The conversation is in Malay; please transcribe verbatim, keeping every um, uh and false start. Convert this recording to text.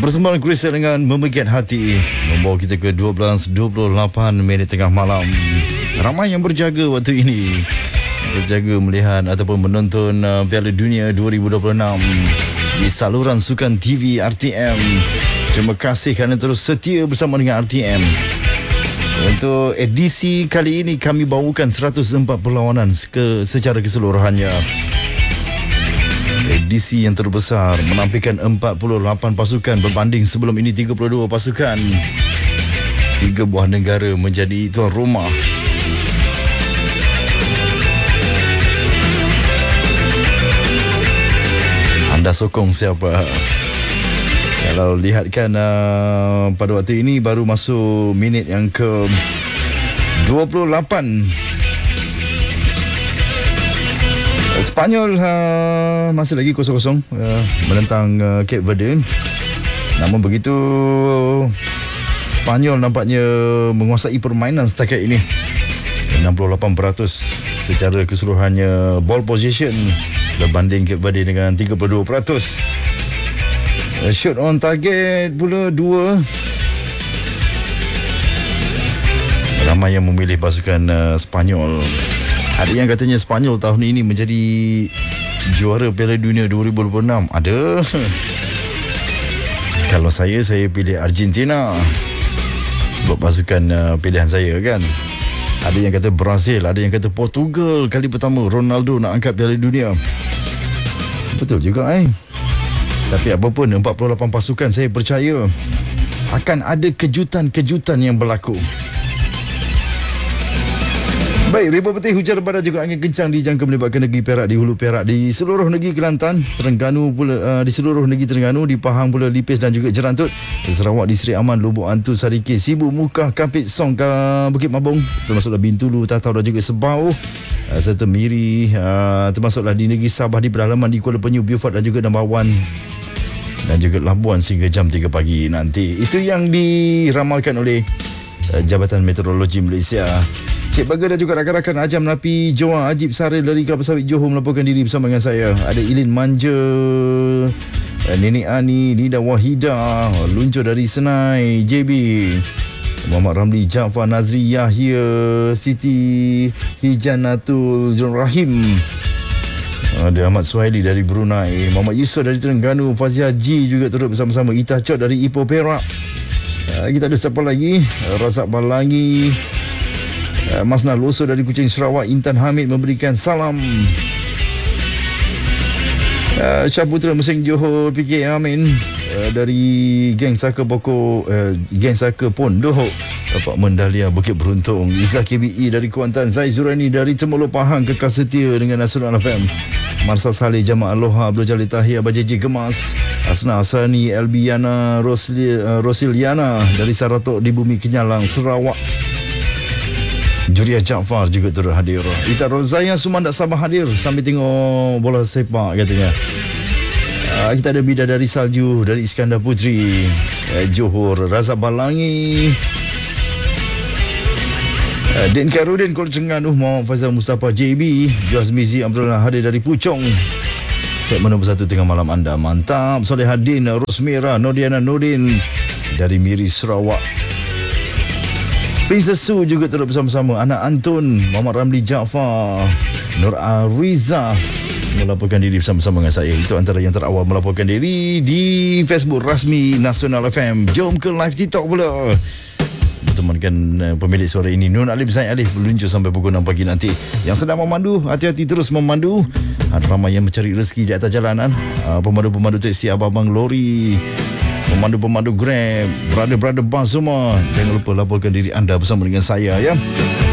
Bersama Chris dengan Memegang Hati, membawa kita ke dua belas dua puluh lapan minit tengah malam. Ramai yang berjaga waktu ini, berjaga melihat ataupun menonton uh, Piala Dunia dua ribu dua puluh enam di saluran Sukan T V R T M. Terima kasih kerana terus setia bersama dengan R T M. Untuk edisi kali ini kami bawakan seratus empat perlawanan ke, secara keseluruhannya. Edisi yang terbesar menampilkan empat puluh lapan pasukan berbanding sebelum ini tiga puluh dua pasukan. Tiga buah negara menjadi tuan rumah. Anda sokong siapa? Kalau lihatkan uh, pada waktu ini baru masuk minit yang ke dua puluh lapan. Spanyol uh, masih lagi kosong kosong uh, menentang uh, Cape Verde. Namun begitu, Spanyol nampaknya menguasai permainan setakat ini. enam puluh lapan peratus secara keseluruhannya ball possession berbanding Cape Verde dengan tiga puluh dua peratus. Uh, shot on target pula dua. Ramai yang memilih pasukan uh, Spanyol. Ada yang katanya Spanyol tahun ini menjadi juara Piala Dunia dua ribu dua puluh enam. Ada. Kalau saya, saya pilih Argentina sebab pasukan uh, pilihan saya kan. Ada yang kata Brazil, ada yang kata Portugal. Kali pertama Ronaldo nak angkat Piala Dunia. Betul juga eh. Tapi apapun, empat puluh lapan pasukan, saya percaya akan ada kejutan-kejutan yang berlaku. Baik, ribuan petir hujan lebat juga angin kencang dijangka melibatkan negeri Perak, di Hulu Perak, di seluruh negeri Kelantan, Terengganu pula, uh, di seluruh negeri Terengganu, di Pahang pula, Lipis dan juga Jerantut, Sarawak, di Seri Aman, Lubuk Antu, Sarikis, Sibu, Mukah, Kampit, Song, Bukit Mabung, termasuklah Bintulu, Tatau dan juga Sebau, uh, serta Miri, uh, termasuklah di negeri Sabah, di pedalaman, di Kuala Penyu, Beaufort dan juga Dambawan dan juga Labuan sehingga jam tiga pagi nanti. Itu yang diramalkan oleh uh, Jabatan Meteorologi Malaysia. Cik Baga dan juga rakan-rakan Ajam Napi Joa Ajib Sari dari Kelab Sawit Johor melaporkan diri bersama dengan saya. Ada Ilin Manja, Nenek Ani, Nida Wahida, Luncur dari Senai, J B, Muhammad Ramli Jaafar, Nazri Yahya, Siti Hijanatul Rahim, ada Ahmad Suhaili dari Brunei, Muhammad Yusof dari Terengganu, Fazia Ji juga turut bersama-sama, Ita Chot dari Ipoh Perak. Kita ada siapa lagi? Razak Balangi, Mas Naloso dari Kuching Sarawak, Intan Hamid memberikan salam. uh, Syah Putra Mesing Johor, P K Amin uh, dari Geng Saka Pokok, uh, Geng Saka Pondoh, Bapak Mendalia Bukit Beruntung, Izzah K B E dari Kuantan, Zai Zurani dari Temuluk Pahang, kekal setia dengan Nasional F M. Marsa Saleh Jamaah Aloha, Abdul Jalil Tahir, Abah J J Gemas, Asna Asani, Elbiana Rosli, uh, Rosiliana dari Saratok di Bumi Kenyalang, Sarawak. Juria Jaafar juga turut hadir. Ita Rozaya Suman tak sabar hadir sambil tengok bola sepak katanya. Uh, kita ada Bidadari Salju dari Iskandar Putri, uh, Johor, Razak Balangi, uh, Din Karudin Kuala Terengganu, Muhammad Faizal Mustafa J B, Joaz Mizi Abdullah hadir dari Puchong. Segmen nombor satu tengah malam anda. Mantap. Solehadin Rosmira Nodiana Nordin dari Miri Sarawak. Princess Su juga turut bersama-sama. Anak Antun, Muhammad Ramli Jaafar, Nur Ariza melaporkan diri bersama-sama dengan saya. Itu antara yang terawal melaporkan diri di Facebook rasmi Nasional F M. Jom ke live TikTok pula. Bertemankan uh, pemilik suara ini, Nun Alif Zain Alif, meluncur sampai pukul enam pagi nanti. Yang sedang memandu, hati-hati terus memandu. Ada ramai yang mencari rezeki di atas jalanan. Uh, pemandu-pemandu teksi, abang-abang lori, pemandu-pemandu Grab, brother-brother bus semua, jangan lupa laporkan diri anda bersama dengan saya ya.